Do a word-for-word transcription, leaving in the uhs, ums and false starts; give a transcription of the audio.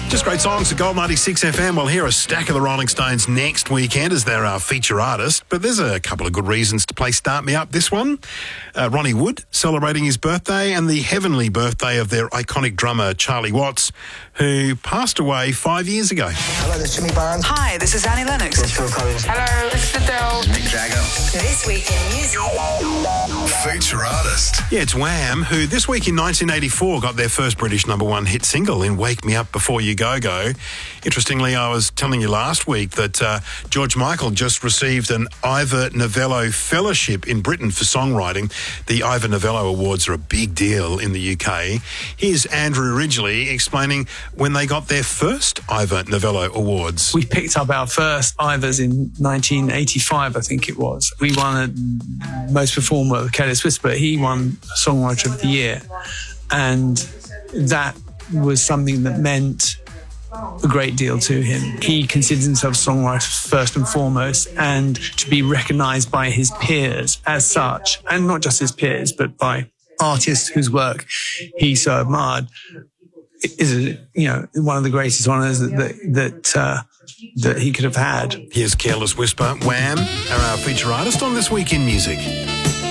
Just great songs at Gold ninety-six F M. We'll hear a stack of the Rolling Stones next weekend as they're our feature artist. But there's a couple of good reasons to play Start Me Up this one. Uh, Ronnie Wood celebrating his birthday and the heavenly birthday of their iconic drummer Charlie Watts, who passed away five years ago. Hello, this is Jimmy Barnes. Hi, this is Annie Lennox. This is Phil Collins. Hello, it's Adele. Mick Jagger. This week in music. Feature artist. Yeah, it's Wham, who this week in nineteen eighty-four got their first British number one hit single in Wake Me Up Before You Go Go. Interestingly, I was telling you last week that uh, George Michael just received an Ivor Novello Fellowship in Britain for songwriting. The Ivor Novello Awards are a big deal in the U K. Here's Andrew Ridgeley explaining when they got their first Ivor Novello Awards. We picked up our first Ivors in nineteen eighty-five, I think it was. We won a Most Performer with Careless Whisper. He won Songwriter of the Year. And that was something that meant a great deal to him. He considers himself a songwriter first and foremost, and to be recognised by his peers as such, and not just his peers, but by artists whose work he so admired, is, you know, one of the greatest honours that that that, uh, that he could have had. Here's Careless Whisper, Wham, are our feature artist on This Week in Music.